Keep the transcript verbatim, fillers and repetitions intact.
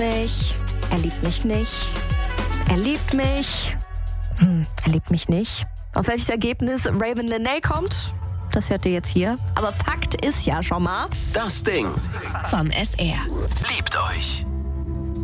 mich. Er liebt mich nicht. Er liebt mich. Hm, er liebt mich nicht. Auf welches Ergebnis Raven Lenae kommt, das hört ihr jetzt hier. Aber Fakt ist ja schon mal... Das Ding vom S R. Liebt euch.